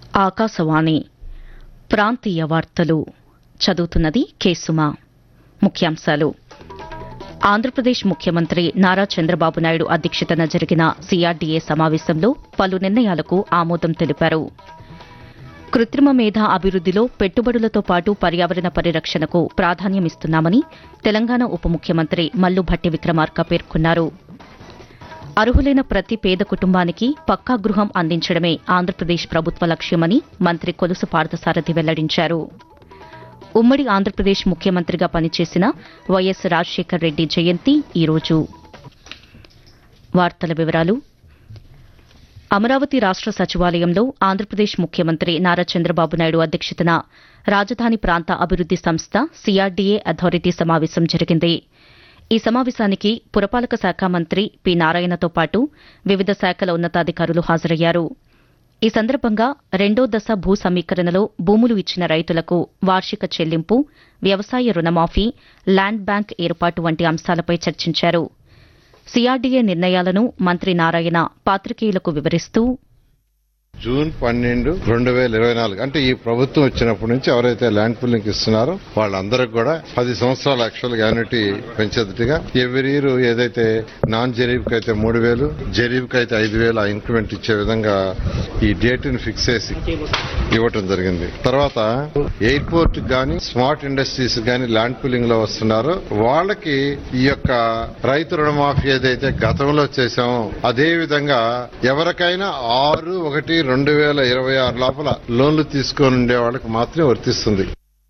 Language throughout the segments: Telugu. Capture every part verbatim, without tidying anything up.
ఆకాశవాణి ప్రాంతీయ వార్తలు చదువుతున్నది కేసుమా. ముఖ్యాంశాలు. ఆంధ్రప్రదేశ్ ముఖ్యమంత్రి నారా చంద్రబాబు నాయుడు అధ్యక్షతన జరిగిన సీఆర్డీఏ సమావేశంలో పలు నిర్ణయాలకు ఆమోదం తెలిపారు. కృత్రిమ మేధ అభివృద్దిలో పెట్టుబడులతో పాటు పర్యావరణ పరిరక్షణకు ప్రాధాన్యమిస్తున్నామని తెలంగాణ ఉప ముఖ్యమంత్రి మల్లు భట్టి విక్రమార్క పేర్కొన్నారు. అర్హులైన ప్రతి పేద కుటుంబానికి పక్కా గృహం అందించడమే ఆంధ్రప్రదేశ్ ప్రభుత్వ లక్ష్యమని మంత్రి కొలుసు పార్థసారథి వెల్లడించారు. ఉమ్మడి ఆంధ్రప్రదేశ్ ముఖ్యమంత్రిగా పనిచేసిన వైఎస్ రాజశేఖర్ రెడ్డి జయంతి ఈరోజు. వార్తల వివరాలు. అమరావతి రాష్ట సచివాలయంలో ఆంధ్రప్రదేశ్ ముఖ్యమంత్రి నారా చంద్రబాబు నాయుడు అధ్యక్షతన రాజధాని ప్రాంత అభివృద్ది సంస్థ సీఆర్డీఏ అథారిటీ సమావేశం జరిగింది. ఈ సమావేశానికి పురపాలక శాఖ మంత్రి పి నారాయణతో పాటు వివిధ శాఖల ఉన్నతాధికారులు హాజరయ్యారు. ఈ సందర్భంగా రెండో దశ భూ సమీకరణలో భూములు ఇచ్చిన రైతులకు వార్షిక చెల్లింపు, వ్యవసాయ రుణమాఫీ, ల్యాండ్ బ్యాంక్ ఏర్పాటు వంటి అంశాలపై చర్చించారు. సీఆర్డీఏ నిర్ణయాలను మంత్రి నారాయణ పాత్రికేయులకు వివరిస్తూ, జూన్ పన్నెండు రెండు వేల ఇరవై నాలుగు అంటే ఈ ప్రభుత్వం వచ్చినప్పటి నుంచి ఎవరైతే ల్యాండ్ పూలింగ్ ఇస్తున్నారో వాళ్ళందరికీ కూడా పది సంవత్సరాల యాక్చువల్ యాన్యుటీ పెంచేదిగా ఎవ్రీ ఇయర్ ఏదైతే నాన్ జరీబ్ కి అయితే మూడు వేలు జరీబ్ కి అయితే ఐదు వేలు ఆ ఇంక్రిమెంట్ ఇచ్చే విధంగా ఈ డేట్ ని ఫిక్స్ చేసి ఇవ్వటం జరిగింది. తర్వాత ఎయిర్పోర్ట్ గాని స్మార్ట్ ఇండస్ట్రీస్ గాని ల్యాండ్ పూలింగ్ లో వస్తున్నారో వాళ్ళకి ఈ యొక్క రైతు రుణమాఫీ ఏదైతే గతంలో చేశామో అదే విధంగా ఎవరికైనా ఆరు ఒకటి రెండు వేల ఇరవై ఆరు లోపల లోన్లు తీసుకొని ఉండే వాళ్ళకి మాత్రమే వర్తిస్తుంది.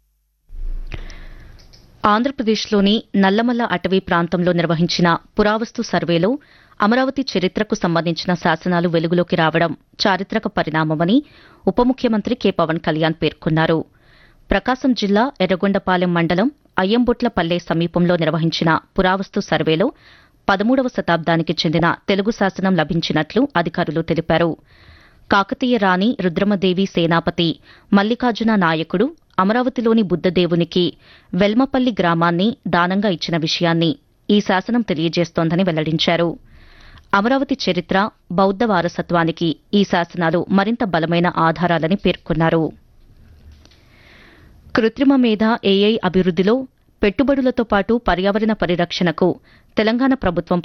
ఆంధ్రప్రదేశ్లోని నల్లమల్ల అటవీ ప్రాంతంలో నిర్వహించిన పురావస్తు సర్వేలో అమరావతి చరిత్రకు సంబంధించిన శాసనాలు వెలుగులోకి రావడం చారిత్రక పరిణామమని ఉప ముఖ్యమంత్రి కె పవన్ కళ్యాణ్ పేర్కొన్నారు. ప్రకాశం జిల్లా ఎర్రగొండపాలెం మండలం అయ్యంబొట్లపల్లె సమీపంలో నిర్వహించిన పురావస్తు సర్వేలో పదమూడవ శతాబ్దానికి చెందిన తెలుగు శాసనం లభించినట్లు అధికారులు తెలిపారు. కాకతీయ రాణి రుద్రమదేవి సేనాపతి మల్లికార్జున నాయకుడు అమరావతిలోని బుద్ధదేవునికి వెల్మపల్లి గ్రామాన్ని దానంగా ఇచ్చిన విషయాన్ని ఈ శాసనం తెలియజేస్తోందని వెల్లడించారు. అమరావతి చరిత్ర, బౌద్ధ వారసత్వానికి ఈ శాసనాలు మరింత బలమైన ఆధారాలని పేర్కొన్నారు. కృత్రిమ మేధ ఏఐ అభివృద్దిలో పెట్టుబడులతో పాటు పర్యావరణ పరిరక్షణకు తెలంగాణ ప్రభుత్వం